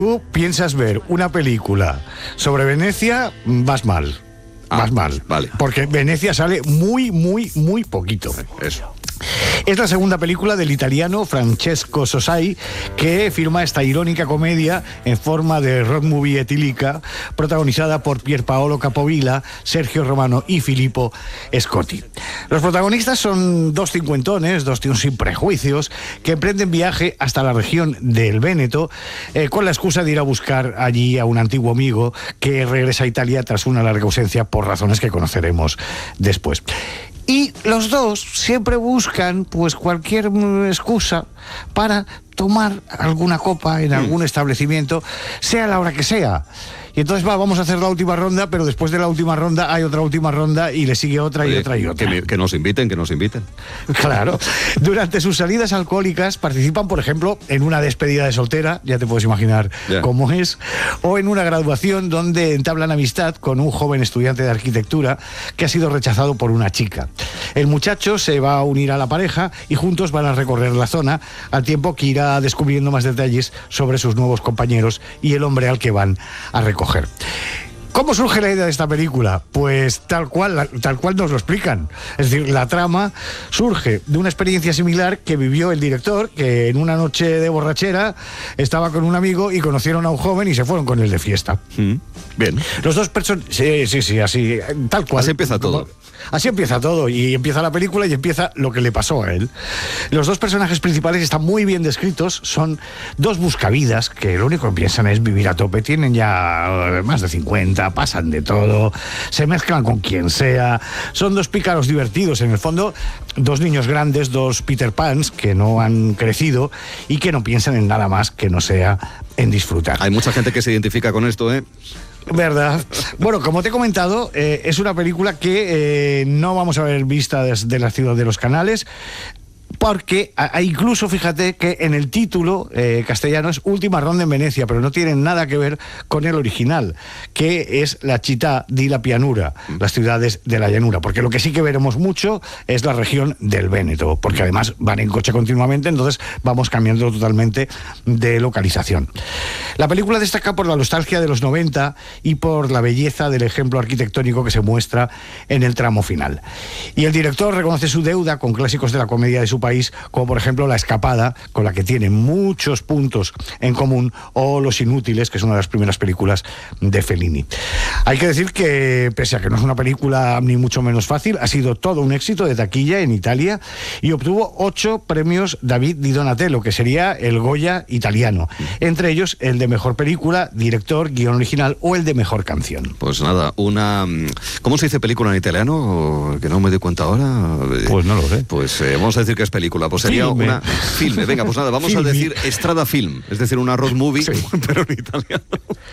Tú piensas ver una película sobre Venecia, vas mal. Vas mal. Vale. Porque Venecia sale muy poquito. Eso. Es la segunda película del italiano Francesco Sosai, que firma esta irónica comedia en forma de road movie etílica, protagonizada por Pierpaolo Capovilla, Sergio Romano y Filippo Scotti. Los protagonistas son dos cincuentones, dos tíos sin prejuicios, que emprenden viaje hasta la región del Véneto, con la excusa de ir a buscar allí a un antiguo amigo que regresa a Italia tras una larga ausencia por razones que conoceremos después. Y los dos siempre buscan pues cualquier excusa para tomar alguna copa en algún establecimiento, sea la hora que sea. Y entonces vamos a hacer la última ronda, pero después de la última ronda hay otra última ronda y le sigue otra. Oye, y otra y otra. Que nos inviten. Claro. Durante sus salidas alcohólicas participan, por ejemplo, en una despedida de soltera, ya te puedes imaginar cómo es, o en una graduación donde entablan amistad con un joven estudiante de arquitectura que ha sido rechazado por una chica. El muchacho se va a unir a la pareja y juntos van a recorrer la zona, al tiempo que irá descubriendo más detalles sobre sus nuevos compañeros y el hombre al que van a recoger. ¿Cómo surge la idea de esta película? Pues tal cual nos lo explican. Es decir, la trama surge de una experiencia similar que vivió el director, que en una noche de borrachera estaba con un amigo y conocieron a un joven y se fueron con él de fiesta. Bien. Los dos personas... Sí, así, tal cual. Así empieza todo. Así empieza todo, y empieza la película y empieza lo que le pasó a él. Los dos personajes principales están muy bien descritos, son dos buscavidas que lo único que piensan es vivir a tope, tienen ya más de 50, pasan de todo, se mezclan con quien sea, son dos pícaros divertidos, en el fondo, dos niños grandes, dos Peter Pans que no han crecido y que no piensan en nada más que no sea en disfrutar. Hay mucha gente que se identifica con esto, ¿eh? ¿Verdad? Bueno, como te he comentado, es una película que no vamos a ver vista desde la ciudad de los canales, porque incluso fíjate que en el título castellano es Última ronda en Venecia, pero no tiene nada que ver con el original, que es la città di la pianura, las ciudades de la llanura, porque lo que sí que veremos mucho es la región del Véneto, porque además van en coche continuamente, entonces vamos cambiando totalmente de localización. La película destaca por la nostalgia de los 90 y por la belleza del ejemplo arquitectónico que se muestra en el tramo final. Y el director reconoce su deuda con clásicos de la comedia de su país, como por ejemplo La Escapada, con la que tiene muchos puntos en común, o Los Inútiles, que es una de las primeras películas de Fellini. Hay que decir que, pese a que no es una película ni mucho menos fácil, ha sido todo un éxito de taquilla en Italia y obtuvo 8 premios David di Donatello, que sería el Goya italiano, entre ellos el de Mejor Película, Director, Guión Original o el de Mejor Canción. Pues nada, ¿cómo se dice película en italiano? Que no me doy cuenta ahora. Pues no lo sé. Pues vamos a decir que es película, pues sería una filme. Venga, pues nada, vamos a decir Strada Film, es decir, una road movie, pero en italiano.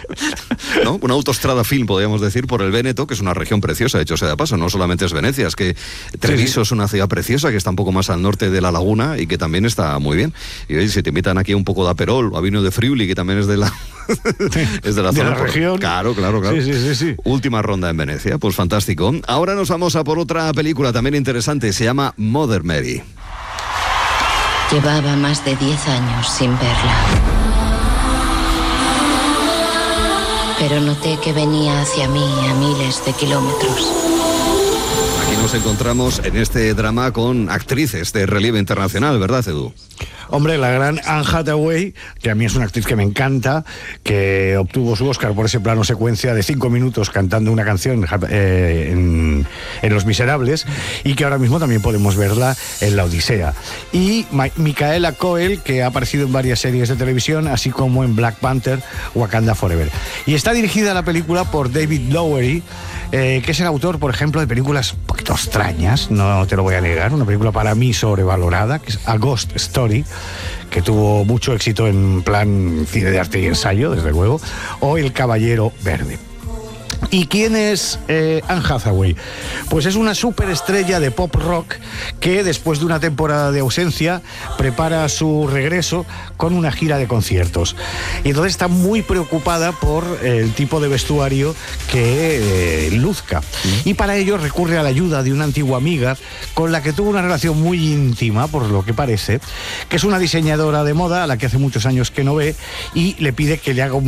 ¿No? Una autostrada film, podríamos decir, por el Véneto, que es una región preciosa, de hecho sea de paso, no solamente es Venecia, es que Treviso es una ciudad preciosa, que está un poco más al norte de la laguna y que también está muy bien. Y oye, si te invitan aquí un poco de Aperol, o a vino de Friuli, que también es de la es de la zona, región. Claro. Sí. Última ronda en Venecia, pues fantástico. Ahora nos vamos a por otra película también interesante, se llama Mother Mary. Llevaba más de 10 años sin verla. Pero noté que venía hacia mí a miles de kilómetros. Aquí nos encontramos en este drama con actrices de relieve internacional, ¿verdad, Edu? Hombre, la gran Anne Hathaway, que a mí es una actriz que me encanta, que obtuvo su Oscar por ese plano secuencia de 5 minutos cantando una canción en Los Miserables, y que ahora mismo también podemos verla en La Odisea. Y Micaela Coel, que ha aparecido en varias series de televisión, así como en Black Panther, Wakanda Forever. Y está dirigida la película por David Lowery, que es el autor, por ejemplo, de películas un poquito extrañas, no te lo voy a negar, una película para mí sobrevalorada, que es A Ghost Story, que tuvo mucho éxito en plan cine de arte y ensayo, desde luego, o El Caballero Verde. ¿Y quién es Anne Hathaway? Pues es una superestrella de pop rock que después de una temporada de ausencia prepara su regreso con una gira de conciertos. Y entonces está muy preocupada por el tipo de vestuario que luzca. Y para ello recurre a la ayuda de una antigua amiga con la que tuvo una relación muy íntima, por lo que parece, que es una diseñadora de moda a la que hace muchos años que no ve, y le pide que le haga un